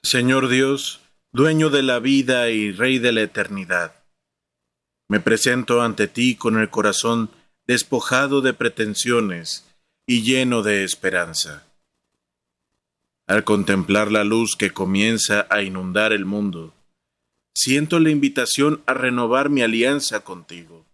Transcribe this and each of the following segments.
Señor Dios, dueño de la vida y Rey de la eternidad, me presento ante ti con el corazón despojado de pretensiones y lleno de esperanza. Al contemplar la luz que comienza a inundar el mundo, siento la invitación a renovar mi alianza contigo.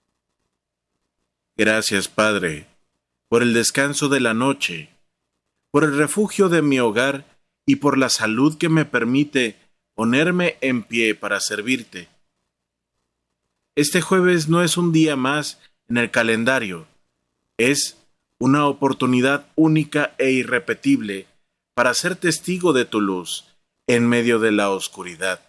Gracias, Padre, por el descanso de la noche, por el refugio de mi hogar y por la salud que me permite ponerme en pie para servirte. Este jueves no es un día más en el calendario, es una oportunidad única e irrepetible para ser testigo de tu luz en medio de la oscuridad.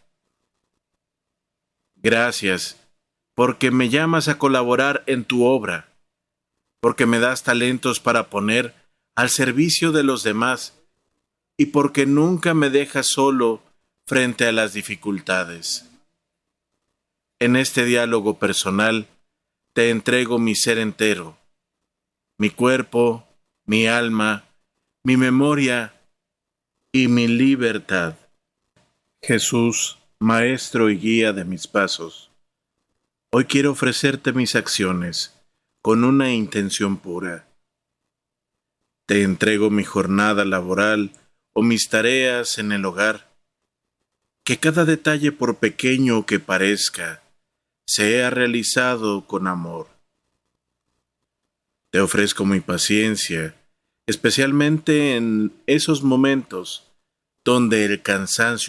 Gracias, porque me llamas a colaborar en tu obra, porque me das talentos para poner al servicio de los demás y porque nunca me dejas solo frente a las dificultades. En este diálogo personal te entrego mi ser entero, mi cuerpo, mi alma, mi memoria y mi libertad. Jesús, Maestro y guía de mis pasos, hoy quiero ofrecerte mis acciones con una intención pura. Te entrego mi jornada laboral o mis tareas en el hogar. Que cada detalle, por pequeño que parezca, sea realizado con amor. Te ofrezco mi paciencia, especialmente en esos momentos donde el cansancio